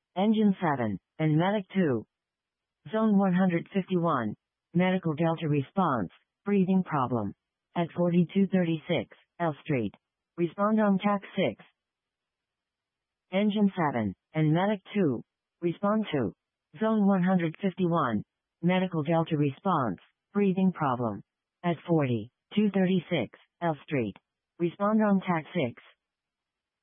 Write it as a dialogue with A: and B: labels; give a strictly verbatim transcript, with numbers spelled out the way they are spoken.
A: Engine seven, and Medic two. Zone one hundred fifty-one. Medical Delta response, breathing problem. At forty-two thirty-six, L Street. Respond on T A C six. Engine seven, and Medic two. Respond to. Zone one hundred fifty-one. Medical Delta response, breathing problem. At forty-two thirty-six, L Street. Respond on T A C six.